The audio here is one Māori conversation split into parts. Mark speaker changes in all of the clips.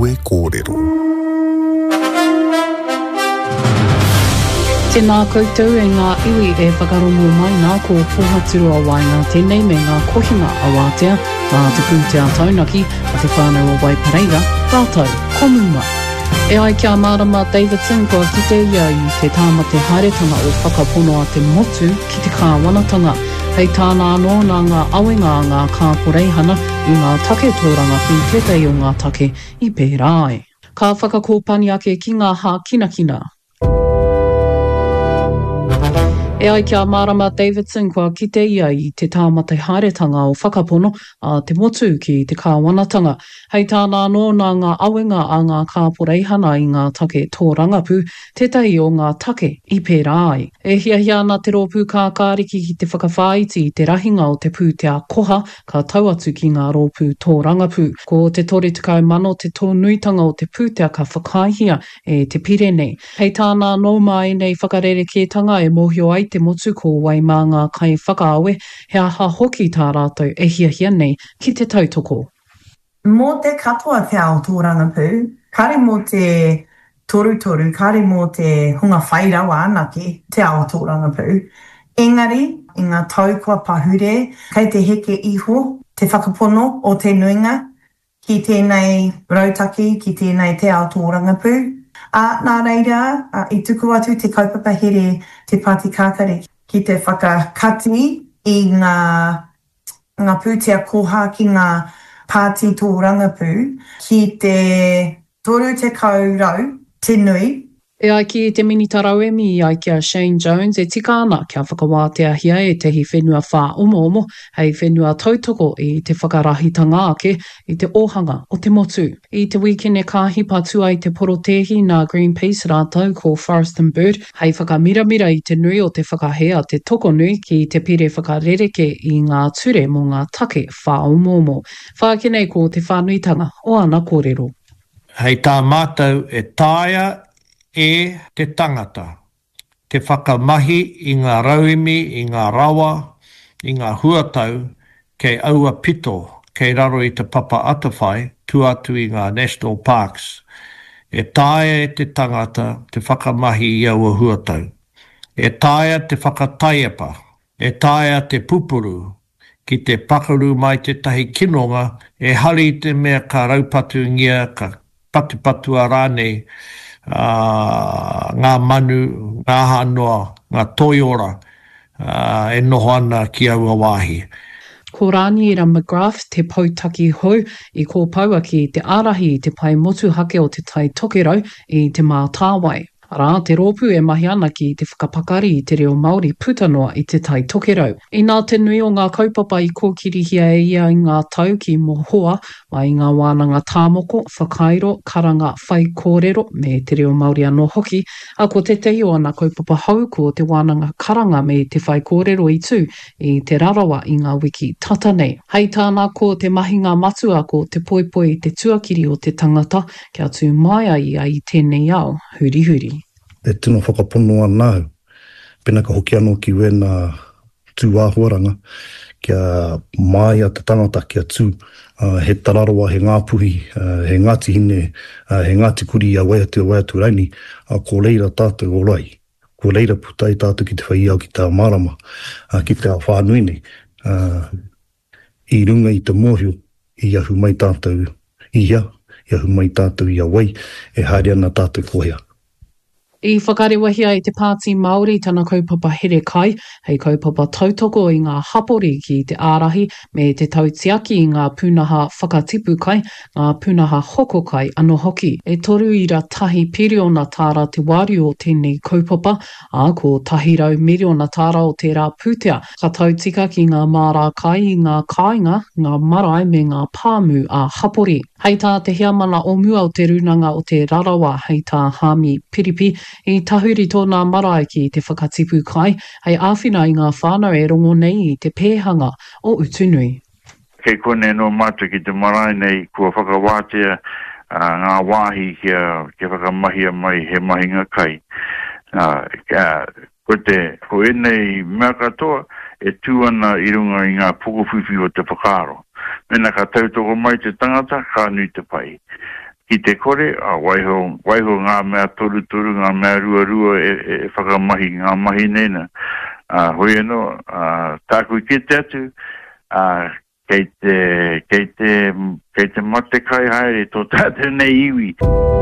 Speaker 1: Iwe kōrero.
Speaker 2: Tēnā koutou e ngā iwi e whakarongo mai nā ko Pōhaturu a Wainga tēnei me ngā kohinga a wātea, ngā te pūtea taunaki a te whānau o Waipareira, rātou, komunga. E ai kia marama Davidson kua kite ia I te tāmate haeretanga o whakapono a te motu ki te kāwanatanga, hei tāna anō nā ngā awenga a ngā kāporeihana I ngā take tōranga ki tētai o ngā take I pērā ai. Ka whakakōpani ake ki ngā hā kinakina. E ai kia marama Davidson kua kite ia I te tāmate haeretanga o whakapono a te motu ki te kāwanatanga. Hei tāna anō nā ngā awenga a ngā kāporeihana I ngā take tōrangapū, tētai o ngā take I pērā ai. E hiahia ana te rōpū kā kāriki ki te whakawhāiti I te rahinga o te pūtea koha ka tau atu ki ngā rōpū tōrangapū. Ko te tore tukau mano te tōnuitanga o te pūtea ka whakaihia e te Pirene. Hei tāna anō mai nei whakarerekētanga e mohio ai te motu ko wai mā ngā kai whakaawe, he aha hoki tā rātou e hiahia nei ki te tautoko.
Speaker 3: Mō te katoa te ao tōrangapū, kare mō te toru, kare mō te hunga whairawa anake te ao tōrangapū. Engari, I ngā tau kua pahure, kei te heke iho, te whakapono o te nuinga, ki tēnei rautaki, ki tēnei te ao tōrangapū. Nā reira, I tuku atu te kaupapa here te Pāti Kākare ki te whakakati I ngā pūtea koha ki ngā Pāti tōrangapū ki te toru te kaurau, te nui.
Speaker 2: E ai ki te minitarauemi I ai kia Shane Jones e tika ana kia whakawātea hia e tehi whenua whā omo, hei whenua tautoko I te whakarahitanga ake I te ohanga o te motu. I te weekend e kāhipa tu ai te porotehi nā Greenpeace rātau ko Forest and Bird, hei whakamiramira I te nui o te whakahea te toko nui ki te pire whakarereke I ngā ture mō ngā take whā omo. Whākenei ko te whānuitanga o ana kōrero.
Speaker 4: Hei tā mātou e tāia e te tangata, te whakamahi I ngā rauimi, I ngā rawa, I ngā huatau, kei aua pito, kei raro I te papa atawhai, tu atu I ngā national parks. E tāia e te tangata, te whakamahi I aua huatau. E tāia te whakataiapa, e tāia te pupuru, ki te pakaru mai te tahi kinonga, e hari te mea ka raupatu ngia, ka patu rānei, ngā manu, ngā hanoa, ngā toiora, e noho ana ki aua wāhi.
Speaker 2: Ko Rāniera McGrath te pautaki hou I ko paua ki te ārahi I te pai motu hake o te tai tokerau I te mātāwai. Arā, te rōpū e mahi ana ki te whakapakari I te reo Māori putanoa I te tai tokerau. I nā te nui o ngā kaupapa I kōkirihia e ia I ngā tau ki mohoa, mai ngā wānanga tāmoko, whakairo, karanga, whai kōrero, me te reo Māori anō hoki, a ko te tehi o ana kaupapa hau ko te wānanga karanga me te whai kōrero I tū I te rarawa I ngā wiki tata nei. Hei tāna ko te mahinga matua ko te poipoi I te tuakiri o te tangata, kia tū mai ai I tēnei ao, huri.
Speaker 5: E tino whakapono anau. Pena ka hoki anō ki wena tū āhuaranga, kia mai a te tangata kia tū. He tararoa, he ngāpuhi, he ngāti hine, he ngāti kuri a waiatu raini, ko leira tātou o rai. Ko leira putai tātou ki te whaiau ki tā marama, ki te whānuine. I runga I te mōhio, I ahu mai tātou I ahu mai tātou I a wai, e haere ana tātou kohea.
Speaker 2: I whakarewahia I te Pāti Māori tana kaupapa here kai, hei kaupapa tautoko I ngā hapori ki te ārahi me te tautiaki I ngā pūnaha whakatipu kai, ngā pūnaha hoko kai anō hoki. E toru ira tahi piriona tāra te wāri o tēnei kaupapa, a ko tahirau miriona tāra o tērā pūtea, ka tautika ki ngā mārā kai I ngā kāinga, ngā marae me ngā pāmu a hapori. Hei tā te hiamana o mua o te runanga o te rarawa hei tā hāmi piripi, I tahuri tōna marae ki te whakatipu kai, hei āwhina I ngā whānau e rongo nei I te pēhanga o utunui.
Speaker 6: Kei kone no mātua ki te marae nei kua whakawātea ngā wāhi kia whakamahia mai he mahinga kai. Ko enei mea katoa e tūana I runga I ngā pukuwhiwhi o te whakaro. Mena ka tautoko mai te tangata, ka nui te pai. ki te kore, waiho ngā mea turu, ngā mea rua e whakamahi, ngā mahi nena. Hoi anō, tāku ki te atu, kei te mate kai haere, tō tātou nei iwi.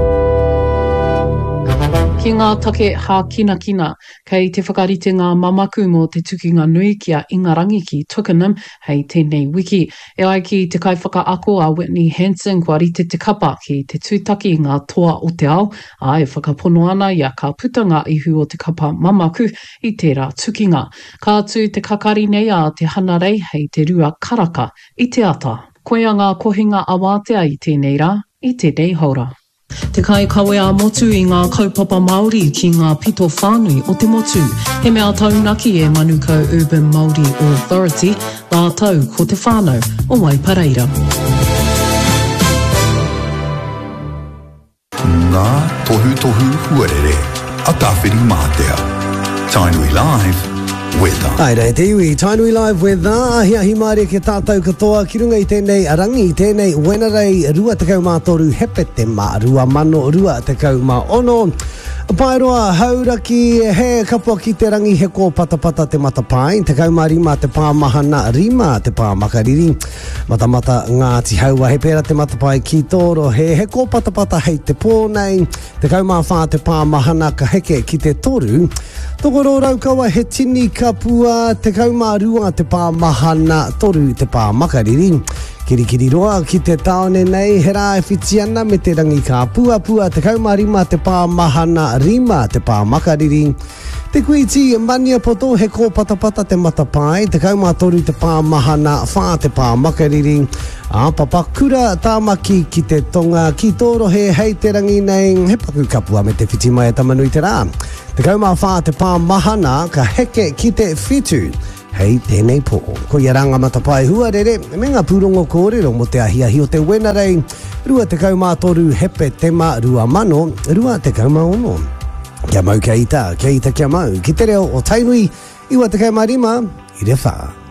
Speaker 2: Ki ngā take hā kina, kei te whakarite ngā mamaku mō te tukinga nui kia Ingarangi ki Twickenham hei tēnei wiki. E ai ki te kai whakaako a Whitney Hanson kua rite te kapa ki te tūtaki ngā toa o te ao, a e whakapono ana ia ka puta ngā ihu o te kapa mamaku i tērā tukinga. Ka atu te kakari nei a te hanarei hei te rua karaka i te ata. Koea ngā kohinga awātea i tēnei rā, i tēnei haura. Te kai kawe a motu i ngā kaupapa Māori ki ngā pito whānui o te motu. He mea taunaki e Manukau Urban Māori Authority, la tau ko te whānau o Waipareira.
Speaker 1: Ngā tohu huarere, a tawhiri mātea. Tainui Live, weather.
Speaker 7: Ai rei te iwi, Tainui Live weather, ahi maare ke tātou katoa, ki runga i tēnei arangi, i tēnei wenarei, rua tekau mātoru, hepe te mā, rua mano, rua tekau mā ono. Pairoa, hauraki, he kapua ki te rangi, he ko patapata te matapai, tekau mā rima te pāmahana, rima te pāmakariri, matamata ngāti haua, he pēra te matapai ki tōro, he ko patapata hei te pōnei, tekau mā whā te pāmahana ka heke ki te toru, tokoro raukawa he tini kapua, tekau mā rua te pāmahana, toru te pāmakariri, Kirikiri roa ki te taone nei, he rā e whitiana me te rangi ka pua, te kaumārima te pāmahana, rima te pāmakariri. Te kuiti mania poto he ko patapata te matapai, te kaumātoru te pāmahana, whā te pāmakariri. Papakura tāmaki ki te tonga, ki tōro hei te rangi nei, he paku kapua me te whiti mai tamanui te rā. Te kaumā whā te pāmahana, ka heke ki te whitu. Hei tēnei pō. Ko ia ranga matapai huarere, me ngā pūrongo kōrero mo te ahiahi o te wenarei, rua te kaumātoru hepe tema rua mano, rua te kaumaono. Kia mau kia ita kia mau, ki te reo o Tainui, iwa te kaumārima, i re whā.